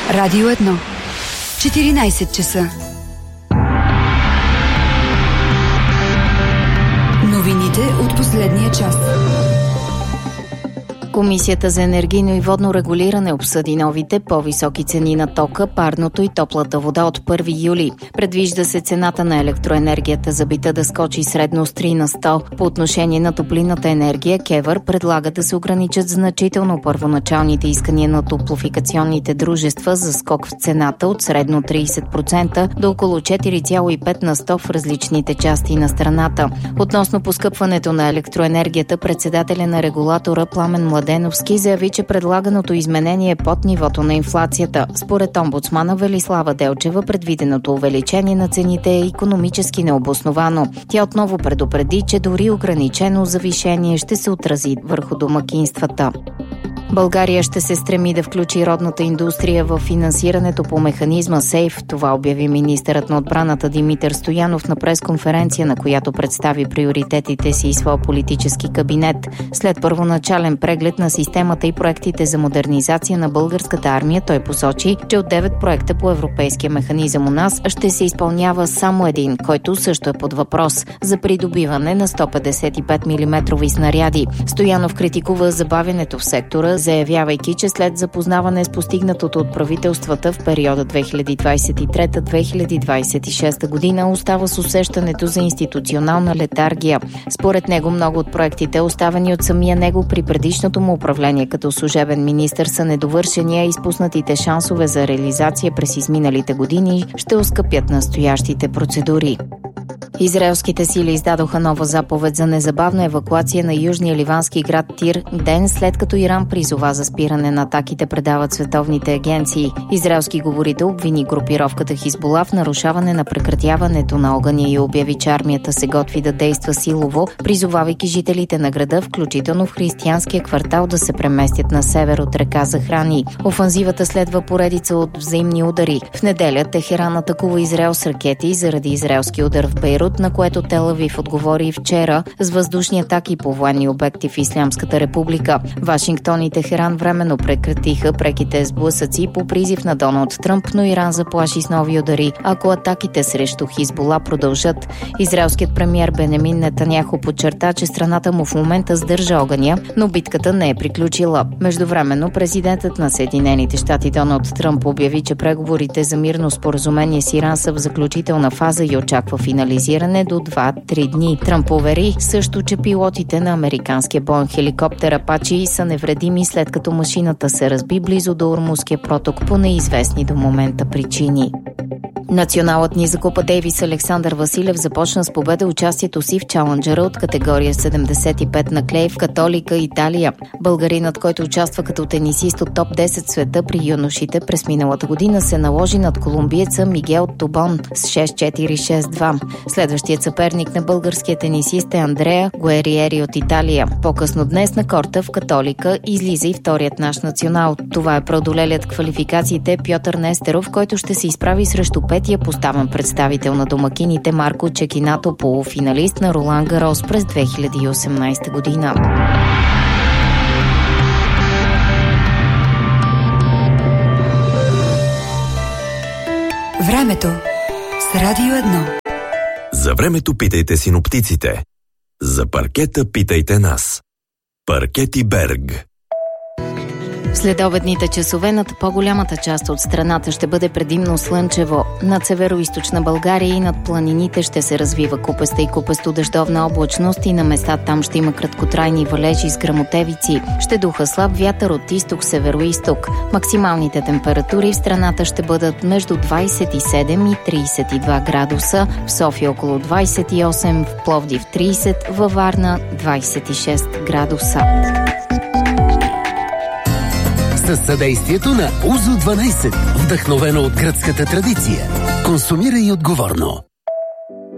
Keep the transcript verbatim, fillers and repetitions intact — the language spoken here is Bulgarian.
Радио едно. четиринайсет часа. Новините от последния час. Комисията за енергийно и водно регулиране обсъди новите по-високи цени на тока, парното и топлата вода от първи юли. Предвижда се цената на електроенергията за бита да скочи средно с три на сто. По отношение на топлинната енергия, КЕВР предлага да се ограничат значително първоначалните искания на топлофикационните дружества за скок в цената от средно трийсет процента до около четири цяло и пет на сто в различните части на страната. Относно поскъпването на електроенергията, председателя на регулатора Пламен Младеновски заяви, че предлаганото изменение е под нивото на инфлацията. Според омбудсмана Велислава Делчева, предвиденото увеличение на цените е икономически необосновано. Тя отново предупреди, че дори ограничено завишение ще се отрази върху домакинствата. България ще се стреми да включи родната индустрия в финансирането по механизма СЕЙФ. Това обяви министърът на отбраната Димитър Стоянов на пресконференция, на която представи приоритетите си и своя политически кабинет. След първоначален преглед на системата и проектите за модернизация на българската армия, той посочи, че от девет проекта по европейския механизъм у нас ще се изпълнява само един, който също е под въпрос – за придобиване на сто петдесет и пет милиметрови снаряди. Стоянов критикува забавянето в сектора, заявявайки, че след запознаване с постигнатото от правителствата в периода две хиляди двадесет и трета - две хиляди двадесет и шеста година остава с усещането за институционална летаргия. Според него много от проектите, оставени от самия него при предишното му управление като служебен министър, са недовършени, а изпуснатите шансове за реализация през изминалите години ще оскъпят настоящите процедури. Израелските сили издадоха нова заповед за незабавна евакуация на южния ливански град Тир, ден след като Иран призова за спиране на атаките, предават световните агенции. Израелски говорител обвини групировката Хизбула в нарушаване на прекратяването на огъня и обяви, че армията се готви да действа силово, призовавайки жителите на града, включително в християнския квартал, да се преместят на север от река Захрани. Офанзивата следва поредица от взаимни удари. В неделя Техеран атакува Израел с ракети заради израелски удар в Бейрут, на което Тел Авив отговори и вчера с въздушни атаки по военни обекти в Ислямската република. Вашингтон и Техеран временно прекратиха преките сблъсъци по призив на Доналд Тръмп, но Иран заплаши с нови удари, ако атаките срещу Хизбула продължат. Израелският премиер Бенямин Нетаняху подчерта, че страната му в момента сдържа огъня, но битката не е приключила. Междувременно президентът на Съединените щати Доналд Тръмп обяви, че преговорите за мирно споразумение с Иран са в заключителна фаза и очаква финализиране до два-три дни. Тръмп увери също, че пилотите на американския Боинг хеликоптер Апачи са невредими, след като машината се разби близо до Ормузския проток по неизвестни до момента причини. Националът ни за Купа Дейвис Александър Василев започна с победа участието си в чаленджера от категория седемдесет и пет на клей в Католика, Италия. Българинът, който участва като тенисист от топ десет в света при юношите през миналата година, се наложи над колумбиеца Мигел Тобон с шест четири - шест два. Следващият съперник на българския тенисист е Андреа Гуериери от Италия. По-късно днес на корта в Католика излиза и вторият наш национал. Това е преодолелият квалификациите Пьотър Нестеров, който ще се изправи срещу петия поставен представител на домакините Марко Чекинато, полуфиналист на Ролан Гарос през две хиляди и осемнадесета година. Времето с Радио едно. За времето питайте синоптиците. За паркета питайте нас. Паркети Берг. В следобедните часове над по-голямата част от страната ще бъде предимно слънчево. Над североизточна България и над планините ще се развива купеста и купесто дъждовна облачност и на места там ще има краткотрайни валежи с гръмотевици. Ще духа слаб вятър от изток-североизток. Максималните температури в страната ще бъдат между двадесет и седем и тридесет и два градуса, в София около двадесет и осем, в Пловдив тридесет, във Варна двадесет и шест градуса. Със съдействието на Узо дванадесет, вдъхновено от гръцката традиция. Консумирай отговорно.